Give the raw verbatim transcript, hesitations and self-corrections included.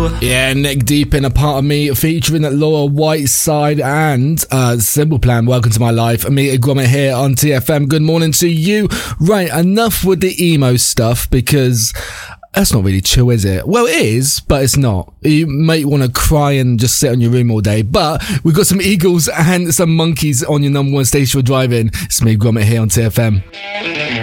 Yeah, neck deep in A Part of Me featuring Laura Whiteside and uh, Simple Plan, Welcome to My Life. Amita Gromit here on T F M. Good morning to you. Right, enough with the emo stuff because that's not really chill, is it? Well, it is, but it's not. You might want to cry and just sit on your room all day. But we've got some Eagles and some Monkeys on your number one station for driving. It's me, Gromit, here on T F M.